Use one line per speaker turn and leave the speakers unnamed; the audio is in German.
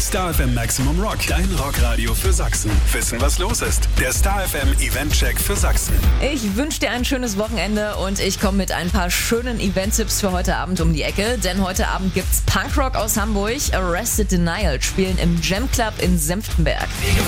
Star FM Maximum Rock, dein Rockradio für Sachsen. Wissen, was los ist. Der Star FM Event-Check für Sachsen.
Ich wünsche dir ein schönes Wochenende und ich komme mit ein paar schönen Event-Tipps für heute Abend um die Ecke. Denn heute Abend gibt's Punkrock aus Hamburg. Arrested Denial spielen im Jam Club in Senftenberg.